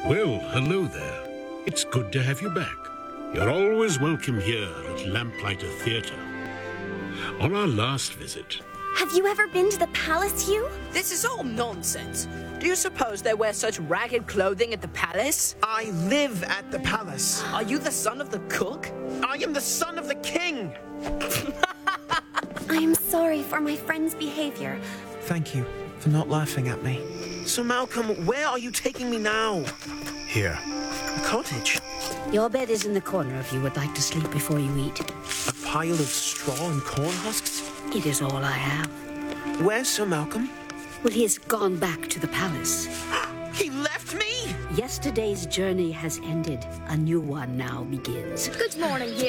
Well, hello there. It's good to have you back. You're always welcome here at Lamplighter Theatre. On our last visit... Have you ever been to the palace, Hugh? This is all nonsense. Do you suppose they wear such ragged clothing at the palace? I live at the palace. Are you the son of the cook? I am the son of the king. I am sorry for my friend's behavior. Thank you for not laughing at me. So, Malcolm, where are you taking me now? Here. A cottage? Your bed is in the corner if you would like to sleep before you eat. A pile of straw and corn husks? It is all I have. Where's Sir Malcolm? Well, he has gone back to the palace. He left me? Yesterday's journey has ended. A new one now begins. Good morning,